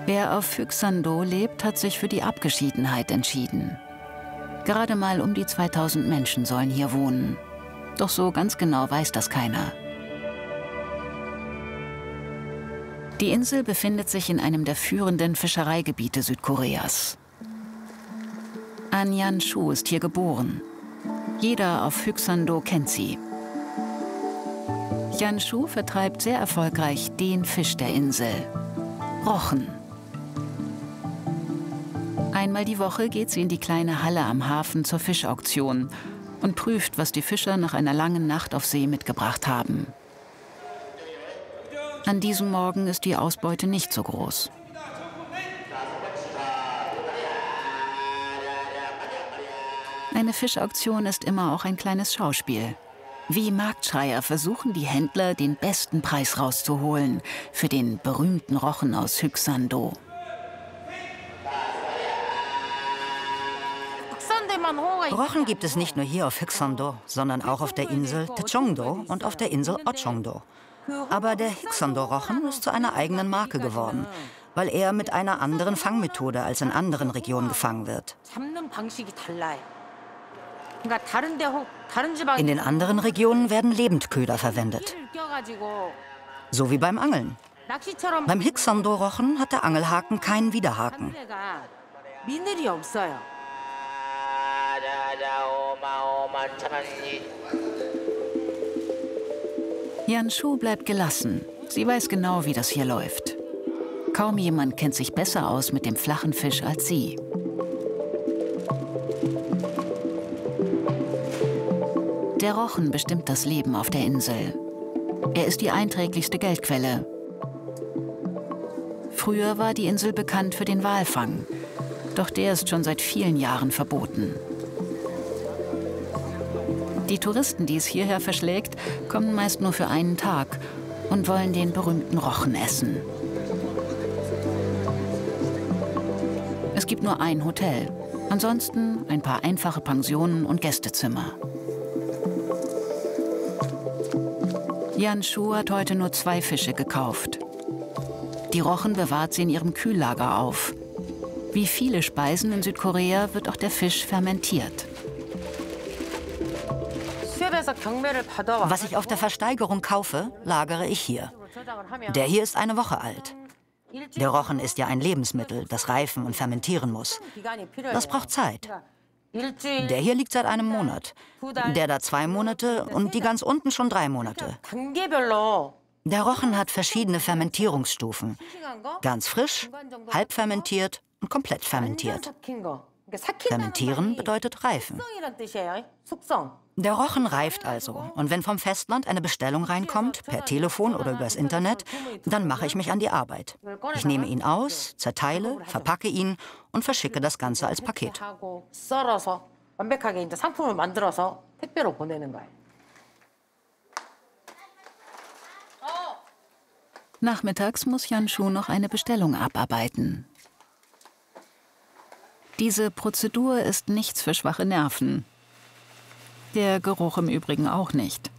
Wer auf Phüksando lebt, hat sich für die Abgeschiedenheit entschieden. Gerade mal um die 2000 Menschen sollen hier wohnen. Doch so ganz genau weiß das keiner. Die Insel befindet sich in einem der führenden Fischereigebiete Südkoreas. An Yanshu ist hier geboren. Jeder auf Phüksando kennt sie. Yanshu vertreibt sehr erfolgreich den Fisch der Insel: Rochen. Einmal die Woche geht sie in die kleine Halle am Hafen zur Fischauktion und prüft, was die Fischer nach einer langen Nacht auf See mitgebracht haben. An diesem Morgen ist die Ausbeute nicht so groß. Eine Fischauktion ist immer auch ein kleines Schauspiel. Wie Marktschreier versuchen die Händler, den besten Preis rauszuholen für den berühmten Rochen aus Phüksando. Rochen gibt es nicht nur hier auf Phüksando, sondern auch auf der Insel Taechongdo und auf der Insel Ochongdo. Aber der Phüksando-Rochen ist zu einer eigenen Marke geworden, weil er mit einer anderen Fangmethode als in anderen Regionen gefangen wird. In den anderen Regionen werden Lebendköder verwendet. So wie beim Angeln. Beim Phüksando-Rochen hat der Angelhaken keinen Widerhaken. Yanshu bleibt gelassen. Sie weiß genau, wie das hier läuft. Kaum jemand kennt sich besser aus mit dem flachen Fisch als sie. Der Rochen bestimmt das Leben auf der Insel. Er ist die einträglichste Geldquelle. Früher war die Insel bekannt für den Walfang. Doch der ist schon seit vielen Jahren verboten. Die Touristen, die es hierher verschlägt, kommen meist nur für einen Tag und wollen den berühmten Rochen essen. Es gibt nur ein Hotel, ansonsten ein paar einfache Pensionen und Gästezimmer. Yanshu hat heute nur 2 Fische gekauft. Die Rochen bewahrt sie in ihrem Kühllager auf. Wie viele Speisen in Südkorea wird auch der Fisch fermentiert. Was ich auf der Versteigerung kaufe, lagere ich hier. Der hier ist eine Woche alt. Der Rochen ist ja ein Lebensmittel, das reifen und fermentieren muss. Das braucht Zeit. Der hier liegt seit einem Monat, der da 2 Monate und die ganz unten schon 3 Monate. Der Rochen hat verschiedene Fermentierungsstufen. Ganz frisch, halb fermentiert und komplett fermentiert. Fermentieren bedeutet reifen. Der Rochen reift also. Und wenn vom Festland eine Bestellung reinkommt, per Telefon oder übers Internet, dann mache ich mich an die Arbeit. Ich nehme ihn aus, zerteile, verpacke ihn und verschicke das Ganze als Paket. Nachmittags muss Yanshu noch eine Bestellung abarbeiten. Diese Prozedur ist nichts für schwache Nerven. Der Geruch im Übrigen auch nicht.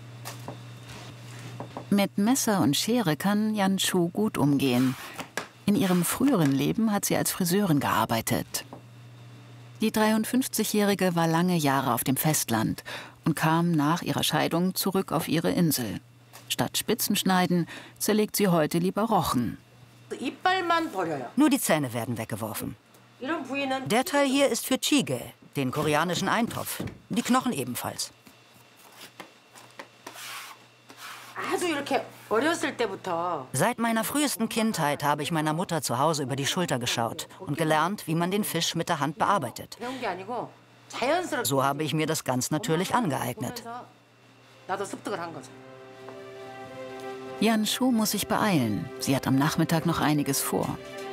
Mit Messer und Schere kann Yanshu gut umgehen. In ihrem früheren Leben hat sie als Friseurin gearbeitet. Die 53-Jährige war lange Jahre auf dem Festland und kam nach ihrer Scheidung zurück auf ihre Insel. Statt Spitzen schneiden, zerlegt sie heute lieber Rochen. Nur die Zähne werden weggeworfen. Der Teil hier ist für Jjigae, den koreanischen Eintopf. Die Knochen ebenfalls. Seit meiner frühesten Kindheit habe ich meiner Mutter zu Hause über die Schulter geschaut und gelernt, wie man den Fisch mit der Hand bearbeitet. So habe ich mir das ganz natürlich angeeignet. Yanshu muss sich beeilen. Sie hat am Nachmittag noch einiges vor.